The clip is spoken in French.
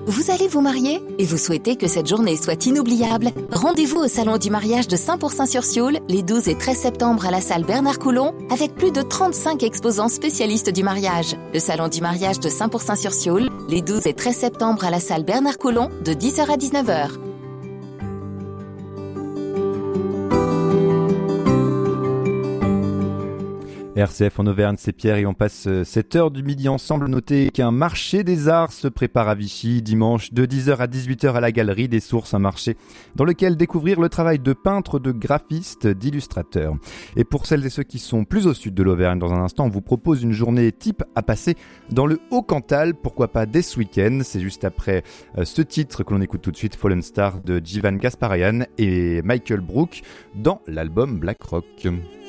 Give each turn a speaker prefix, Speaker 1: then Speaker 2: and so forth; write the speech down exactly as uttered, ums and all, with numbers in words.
Speaker 1: Vous allez vous marier et vous souhaitez que cette journée soit inoubliable? Rendez-vous au Salon du mariage de Saint-Pourçain-sur-Sioule les douze et treize septembre à la salle Bernard-Coulon avec plus de trente-cinq exposants spécialistes du mariage. Le Salon du mariage de Saint-Pourçain-sur-Sioule les douze et treize septembre à la salle Bernard-Coulon de dix heures à dix-neuf heures.
Speaker 2: R C F en Auvergne, c'est Pierre et on passe cette heure du midi ensemble. Notez qu'un marché des arts se prépare à Vichy dimanche de dix heures à dix-huit heures à la Galerie des Sources, un marché dans lequel découvrir le travail de peintres, de graphistes, d'illustrateurs. Et pour celles et ceux qui sont plus au sud de l'Auvergne, dans un instant, on vous propose une journée type à passer dans le Haut-Cantal, pourquoi pas dès ce week-end. C'est juste après euh, ce titre que l'on écoute tout de suite, Fallen Star de Jivan Gasparian et Michael Brook dans l'album Black Rock.